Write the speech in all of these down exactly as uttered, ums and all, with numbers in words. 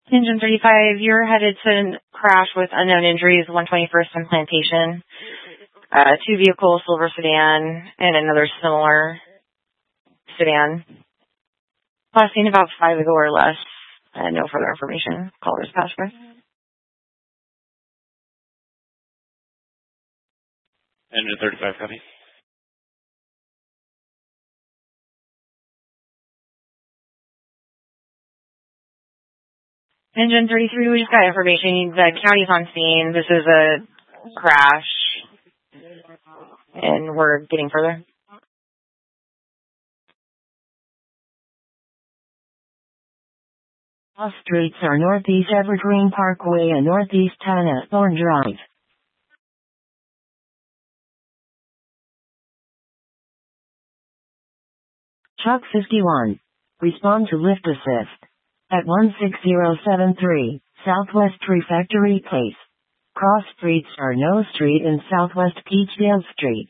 Engine thirty-five, you're headed to crash with unknown injuries, one twenty-first and Plantation. Uh, two vehicle silver sedan and another similar sedan. Last seen about five ago or less. Uh, no further information. Callers passed by. Engine thirty-five, copy. Engine thirty-three, we just got information. The county's on scene. This is a crash. And we're getting further. All streets are Northeast Evergreen Parkway and Northeast ten at Thorn Drive. Chuck fifty-one. Respond to lift assist. At one six zero seven three, Southwest Refectory Place. Cross streets are No Street and Southwest Peachdale Street.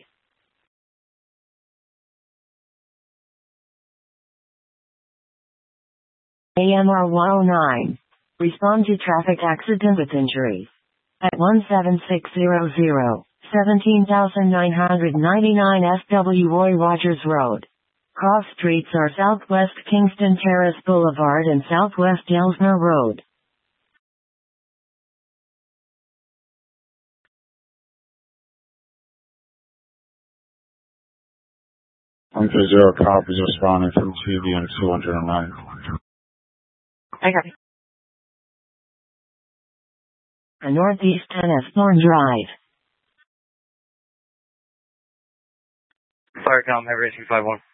A M R one oh nine. Respond to traffic accident with injuries. At one seven six zero zero, seventeen thousand nine hundred ninety-nine F W Roy Rogers Road. Cross streets are Southwest Kingston Terrace Boulevard and Southwest Elsner Road. one two zero copies responding from T V and two oh nine. I copy. A Northeast ten at Thorn Drive. Firecom, Everett two five one.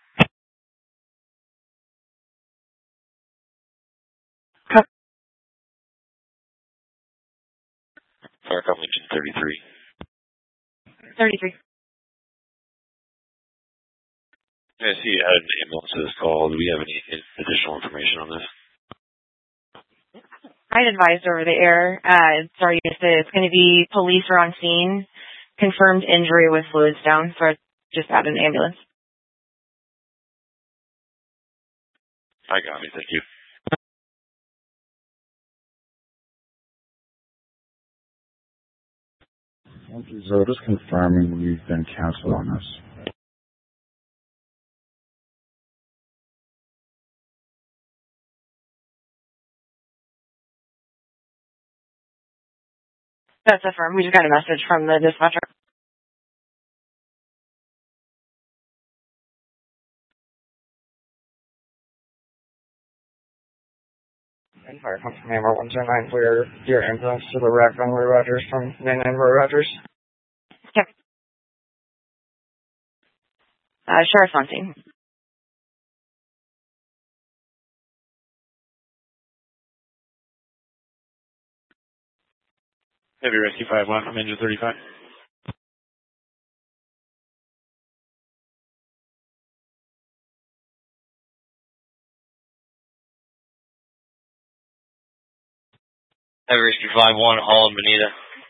Firecom, Engine thirty-three. thirty-three. I see you had an ambulance to this call. Do we have any additional information on this? I'd advised over the air. Uh, sorry, it's going to be police are on scene. Confirmed injury with fluids down, so I just added an ambulance. I got it. Thank you. one two zero, just confirming we've been canceled on this. That's affirmed. We just got a message from the dispatcher. And Firecom from A M R one oh nine for your, your ambulance to the wreck on Roy Rogers from ninety-nine Roy Rogers. Okay. Uh, Sheriff's on scene. Heavy Rescue five one from Engine thirty-five. Heavy Rescue five one, Holland, Bonita.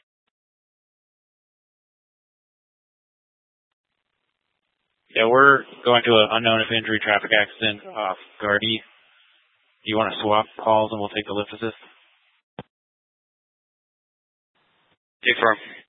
Yeah, we're going to an unknown if injury traffic accident off Gardy. Do you want to swap calls and we'll take the lift assist? Confirm.